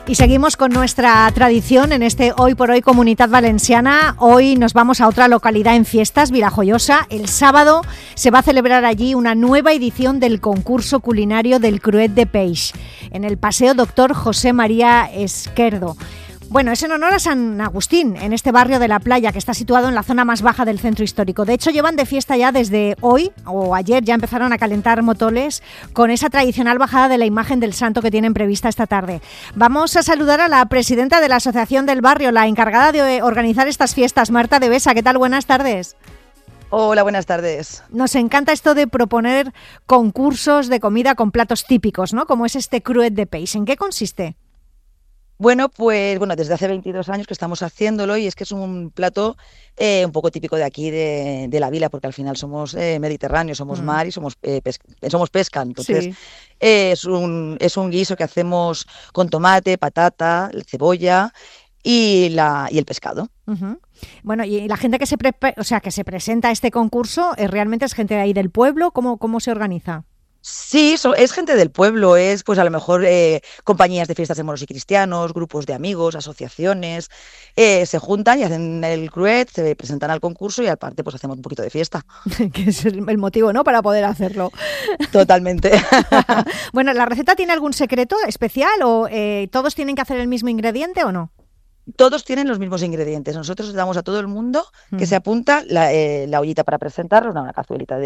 Y seguimos con nuestra tradición en este Hoy por Hoy Comunitat Valenciana. Hoy nos vamos a otra localidad en fiestas, Vilajoyosa. El sábado se va a celebrar allí una nueva edición del concurso culinario del Cruet de Peix, en el Paseo Doctor José María Esquerdo. Bueno, es en honor a San Agustín, en este barrio de La Playa, que está situado en la zona más baja del centro histórico. De hecho, llevan de fiesta ya desde hoy, o ayer ya empezaron a calentar motoles con esa tradicional bajada de la imagen del santo que tienen prevista esta tarde. Vamos a saludar a la presidenta de la Asociación del Barrio, la encargada de organizar estas fiestas, Marta de Besa. ¿Qué tal? Buenas tardes. Hola, buenas tardes. Nos encanta esto de proponer concursos de comida con platos típicos, ¿no? Como es este Cruet de Peix. ¿En qué consiste? Bueno, desde hace 22 años que estamos haciéndolo y es que es un plato un poco típico de aquí, de la vila, porque al final somos mediterráneos, somos mar y somos pesca. Entonces, sí. Es un guiso que hacemos con tomate, patata, cebolla y el pescado. Uh-huh. Bueno, y la gente que se presenta a este concurso, ¿realmente es gente de ahí del pueblo? ¿Cómo se organiza? Sí, es gente del pueblo, es pues a lo mejor compañías de fiestas de moros y cristianos, grupos de amigos, asociaciones, se juntan y hacen el cruet, se presentan al concurso y aparte pues hacemos un poquito de fiesta. Que es el motivo, ¿no?, para poder hacerlo. Totalmente. Bueno, ¿la receta tiene algún secreto especial o todos tienen que hacer el mismo ingrediente o no? Todos tienen los mismos ingredientes. Nosotros le damos a todo el mundo que se apunta la ollita para presentarlo, una cazuelita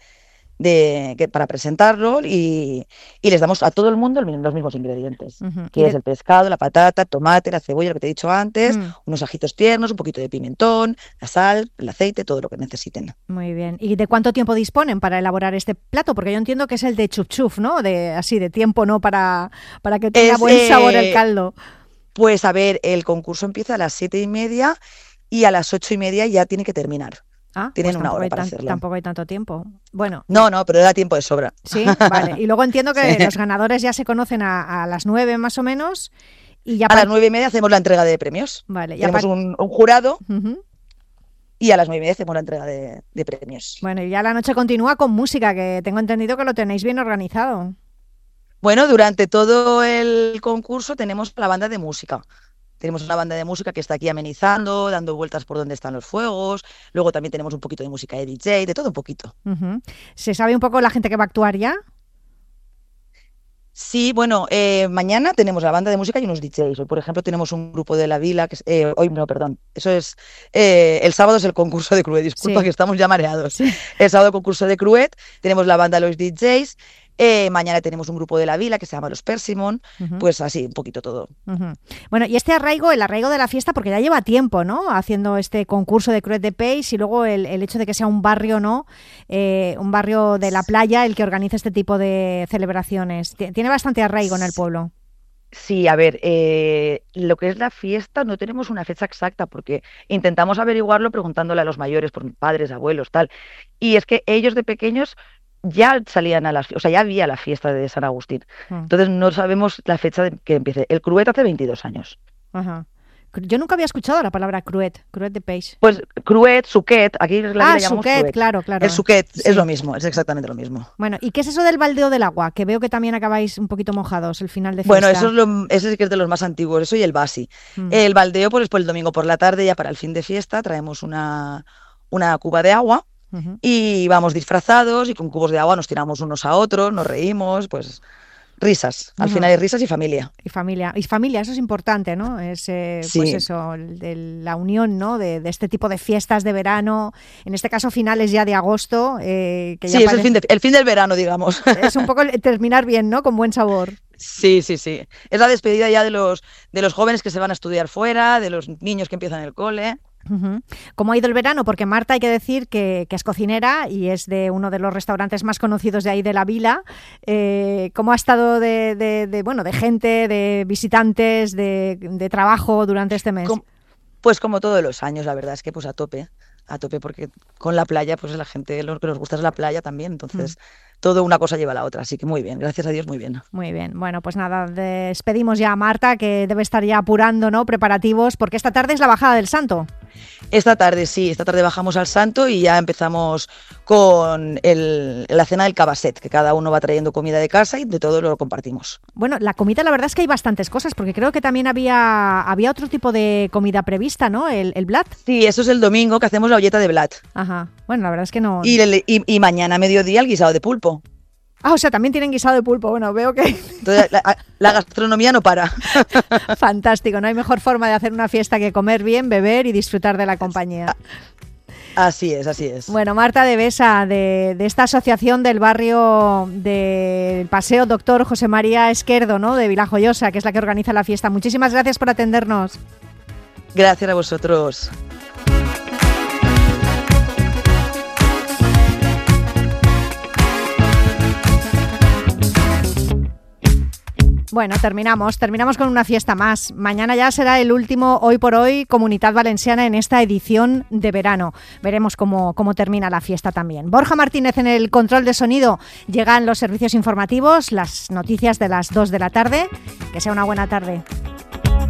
para presentarlo y les damos a todo el mundo los mismos ingredientes, que es el pescado, la patata, tomate, la cebolla, lo que te he dicho antes, unos ajitos tiernos, un poquito de pimentón, la sal, el aceite, todo lo que necesiten. Muy bien. ¿Y de cuánto tiempo disponen para elaborar este plato? Porque yo entiendo que es el de chup chup, ¿no? De tiempo, ¿no? Para que tenga buen sabor el caldo. Pues a ver, el concurso empieza a las 7:30 y a las 8:30 ya tiene que terminar. Tienen pues una hora para hacerlo. Tampoco hay tanto tiempo. Bueno. No, pero da tiempo de sobra. Sí, vale. Y luego entiendo que los ganadores ya se conocen a las 9 más o menos. Y ya a las 9:30 hacemos la entrega de premios. Vale. Tenemos un jurado y a las 9:30 hacemos la entrega de premios. Bueno, y ya la noche continúa con música, que tengo entendido que lo tenéis bien organizado. Bueno, durante todo el concurso tenemos la banda de música. Tenemos una banda de música que está aquí amenizando, dando vueltas por donde están los fuegos. Luego también tenemos un poquito de música de DJ, de todo un poquito. Uh-huh. ¿Se sabe un poco la gente que va a actuar ya? Sí, bueno, mañana tenemos la banda de música y unos DJs. Hoy, por ejemplo, tenemos un grupo de la vila, el sábado es el concurso de Cruet, disculpa, sí, que estamos ya mareados. Sí. El sábado concurso de Cruet, tenemos la banda de los DJs. Mañana tenemos un grupo de la vila que se llama Los Persimón, pues así, un poquito todo. Bueno, y el arraigo de la fiesta, porque ya lleva tiempo, ¿no?, haciendo este concurso de Cruet de Peix, y luego el hecho de que sea un barrio, ¿no?, un barrio de La Playa el que organiza este tipo de celebraciones. Tiene bastante arraigo en el pueblo. Sí, a ver, lo que es la fiesta no tenemos una fecha exacta porque intentamos averiguarlo preguntándole a los mayores, por padres, abuelos, tal. Y es que ellos de pequeños ya salían ya había la fiesta de San Agustín. Entonces no sabemos la fecha de que empiece. El Cruet hace 22 años. Ajá. Yo nunca había escuchado la palabra Cruet de Peix. Pues Cruet, suquet, aquí le llamamos suquet, Cruet. Claro. El suquet es lo mismo, es exactamente lo mismo. Bueno, ¿y qué es eso del baldeo del agua? Que veo que también acabáis un poquito mojados el final de fiesta. Bueno, ese sí que es de los más antiguos, eso y el basi. El baldeo, pues el domingo por la tarde, ya para el fin de fiesta, traemos una cuba de agua. Y vamos disfrazados y con cubos de agua nos tiramos unos a otros, nos reímos, pues risas. Al final hay risas y familia. Y familia, eso es importante, ¿no? Es sí. Pues eso, la unión, ¿no?, de este tipo de fiestas de verano, en este caso finales ya de agosto. Que sí, ya es el fin del verano, digamos. Es un poco terminar bien, ¿no?, con buen sabor. Sí. Es la despedida ya de los jóvenes que se van a estudiar fuera, de los niños que empiezan el cole. ¿Cómo ha ido el verano? Porque Marta, hay que decir que es cocinera y es de uno de los restaurantes más conocidos de ahí de la vila. ¿Cómo ha estado de gente, de visitantes, de trabajo durante este mes? Pues como todos los años, la verdad es que pues a tope, porque con la playa, pues la gente, lo que nos gusta es la playa también, entonces todo una cosa lleva a la otra, así que muy bien, gracias a Dios, muy bien. Muy bien, bueno, pues nada, despedimos ya a Marta, que debe estar ya apurando, ¿no?, preparativos, porque esta tarde es la bajada del santo. Esta tarde bajamos al Santo y ya empezamos con la cena del cabasset, que cada uno va trayendo comida de casa y de todo lo compartimos. Bueno, la comida la verdad es que hay bastantes cosas, porque creo que también había otro tipo de comida prevista, ¿no? El blat. Sí, eso es el domingo que hacemos la olleta de blat. Ajá, bueno, la verdad es que no... Y mañana a mediodía el guisado de pulpo. Ah, o sea, también tienen guisado de pulpo. Bueno, veo que... Entonces, la gastronomía no para. Fantástico, no hay mejor forma de hacer una fiesta que comer bien, beber y disfrutar de la compañía. Así es. Bueno, Marta de Besa, de esta asociación del barrio del Paseo Doctor José María Esquerdo, ¿no? De Vilajoyosa, que es la que organiza la fiesta. Muchísimas gracias por atendernos. Gracias a vosotros. Bueno, terminamos con una fiesta más. Mañana ya será el último Hoy por Hoy Comunitat Valenciana en esta edición de verano. Veremos cómo termina la fiesta también. Borja Martínez en el control de sonido. Llegan los servicios informativos, las noticias de las 2 de la tarde. Que sea una buena tarde.